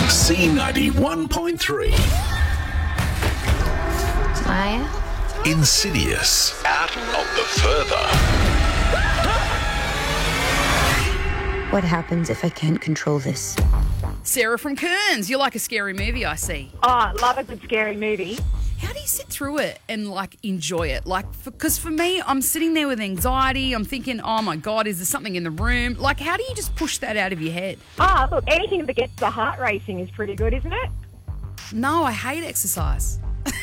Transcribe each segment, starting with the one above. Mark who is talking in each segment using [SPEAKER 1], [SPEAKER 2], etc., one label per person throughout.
[SPEAKER 1] C91.3.
[SPEAKER 2] Maya?
[SPEAKER 1] Insidious. Out of the Further.
[SPEAKER 2] What happens if I can't control this?
[SPEAKER 3] Sarah from Kearns, you like a scary movie, I see.
[SPEAKER 4] Oh, love a good scary movie.
[SPEAKER 3] How do you sit through it and, enjoy it? Because for me, I'm sitting there with anxiety. I'm thinking, oh, my God, is there something in the room? How do you just push that out of your head?
[SPEAKER 4] Oh, look, anything that gets the heart racing is pretty good, isn't it?
[SPEAKER 3] No, I hate exercise.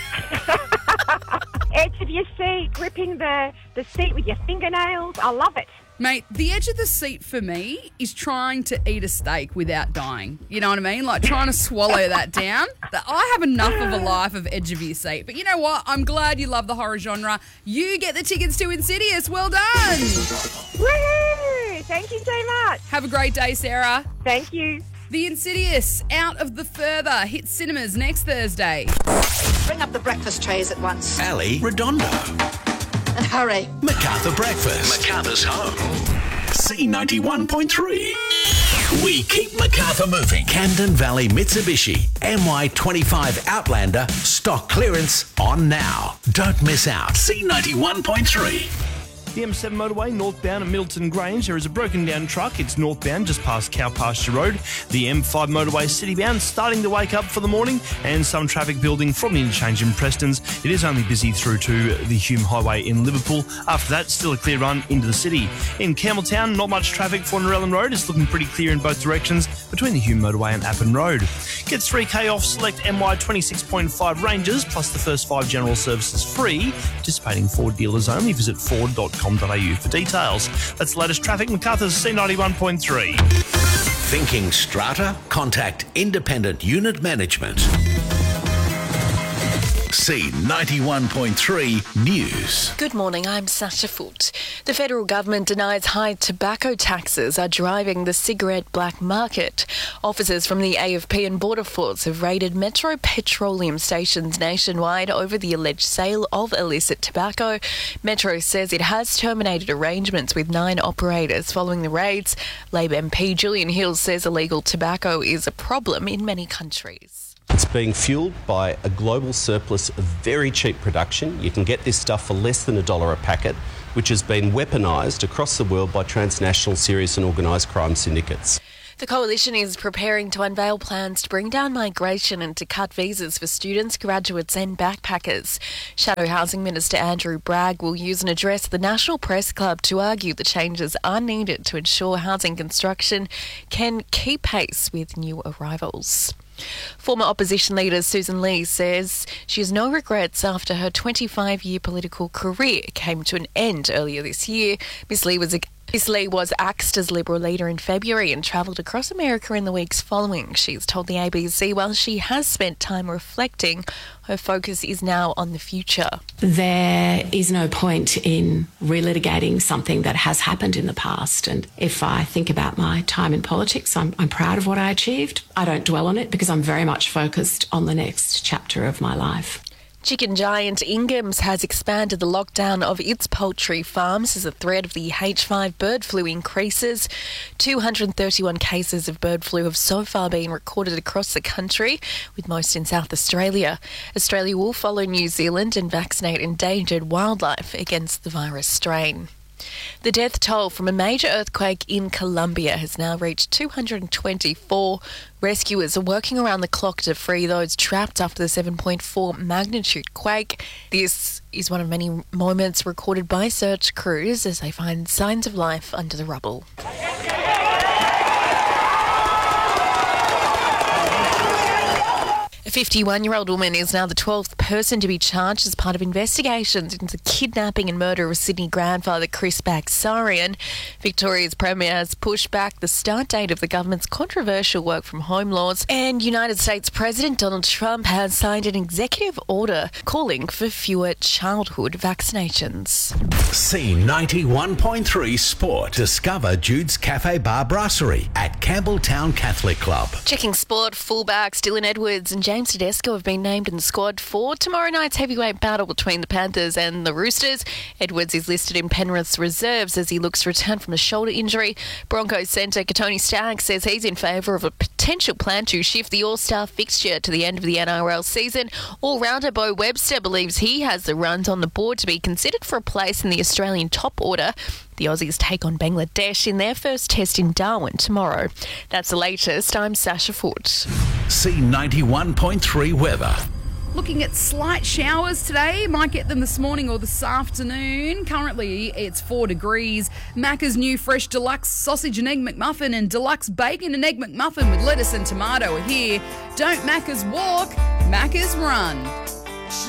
[SPEAKER 4] Edge of your seat, gripping the seat with your fingernails. I love it.
[SPEAKER 3] Mate, the edge of the seat for me is trying to eat a steak without dying. You know what I mean? Trying to swallow that down. I have enough of a life of edge of your seat. But you know what? I'm glad you love the horror genre. You get the tickets to Insidious. Well done.
[SPEAKER 4] Woohoo! Thank you so much.
[SPEAKER 3] Have a great day, Sarah.
[SPEAKER 1] Thank you.
[SPEAKER 3] The Insidious, Out of the Further, hits cinemas next Thursday.
[SPEAKER 5] Bring up the breakfast trays at once.
[SPEAKER 1] Ali Redondo.
[SPEAKER 5] And hurry.
[SPEAKER 1] MacArthur Breakfast. MacArthur's home. C91.3. We keep MacArthur moving. Camden Valley Mitsubishi MY25 Outlander stock clearance on now. Don't miss out. C91.3.
[SPEAKER 6] The M7 motorway northbound at Middleton Grange, there is a broken down truck. It's northbound just past Cow Pasture Road. The M5 motorway citybound starting to wake up for the morning, and some traffic building from the interchange in Prestons. It is only busy through to the Hume Highway in Liverpool. After that, still a clear run into the city. In Campbelltown, not much traffic for Norellan Road. It's looking pretty clear in both directions between the Hume motorway and Appin Road. Get 3K off select MY26.5 ranges, plus the first 5 general services free. Participating Ford dealers only. Visit ford.com.au for details. That's the latest traffic. MacArthur's C91.3.
[SPEAKER 1] Thinking strata? Contact Independent Unit Management. C91.3 News.
[SPEAKER 7] Good morning, I'm Sasha Foote. The federal government denies high tobacco taxes are driving the cigarette black market. Officers from the AFP and Border Force have raided Metro Petroleum stations nationwide over the alleged sale of illicit tobacco. Metro says it has terminated arrangements with 9 operators following the raids. Labor MP Julian Hill says illegal tobacco is a problem in many countries.
[SPEAKER 8] It's being fuelled by a global surplus of very cheap production. You can get this stuff for less than $1 a packet, which has been weaponised across the world by transnational serious and organised crime syndicates.
[SPEAKER 7] The coalition is preparing to unveil plans to bring down migration and to cut visas for students, graduates and backpackers. Shadow Housing Minister Andrew Bragg will use an address at the National Press Club to argue the changes are needed to ensure housing construction can keep pace with new arrivals. Former opposition leader Susan Lee says she has no regrets after her 25-year political career came to an end earlier this year. Miss Lee was axed as Liberal leader in February and travelled across America in the weeks following. She's told the ABC while she has spent time reflecting, her focus is now on the future.
[SPEAKER 9] There is no point in relitigating something that has happened in the past. And if I think about my time in politics, I'm proud of what I achieved. I don't dwell on it because I'm very much focused on the next chapter of my life.
[SPEAKER 7] Chicken giant Ingham's has expanded the lockdown of its poultry farms as the threat of the H5 bird flu increases. 231 cases of bird flu have so far been recorded across the country, with most in South Australia. Australia will follow New Zealand and vaccinate endangered wildlife against the virus strain. The death toll from a major earthquake in Colombia has now reached 224. Rescuers are working around the clock to free those trapped after the 7.4 magnitude quake. This is one of many moments recorded by search crews as they find signs of life under the rubble. A 51-year-old woman is now the 12th person to be charged as part of investigations into the kidnapping and murder of Sydney grandfather Chris Bagsarian. Victoria's Premier has pushed back the start date of the government's controversial work from home laws, and United States President Donald Trump has signed an executive order calling for fewer childhood vaccinations.
[SPEAKER 1] C91.3 Sport. Discover Jude's Cafe Bar Brasserie at Campbelltown Catholic Club.
[SPEAKER 7] Checking sport, fullbacks Dylan Edwards and James James Tedesco have been named in the squad for tomorrow night's heavyweight battle between the Panthers and the Roosters. Edwards is listed in Penrith's reserves as he looks to return from a shoulder injury. Broncos centre Katoni Staggs says he's in favour of a potential plan to shift the All-Star fixture to the end of the NRL season. All-rounder Bo Webster believes he has the runs on the board to be considered for a place in the Australian top order. The Aussies take on Bangladesh in their first test in Darwin tomorrow. That's the latest. I'm Sasha Foote.
[SPEAKER 1] C91.3 weather.
[SPEAKER 3] Looking at slight showers today. Might get them this morning or this afternoon. Currently, it's 4 degrees. Macca's new fresh deluxe sausage and egg McMuffin and deluxe bacon and egg McMuffin with lettuce and tomato are here. Don't Macca's walk, Macca's run.